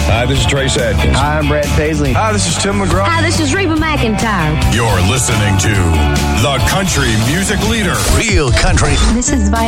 Hi, this is Trace Adkins. Hi, I'm Brad Paisley. Hi, this is Tim McGraw. Hi, this is Reba McEntire. You're listening to the country music leader. Real country. This is